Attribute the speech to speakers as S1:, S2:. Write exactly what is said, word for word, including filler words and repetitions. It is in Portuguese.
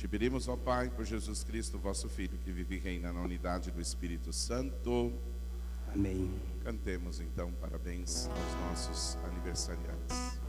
S1: Te pedimos, ó Pai, por Jesus Cristo, vosso Filho, que vive e reina na unidade do Espírito Santo.
S2: Amém.
S1: Cantemos então parabéns aos nossos aniversariantes.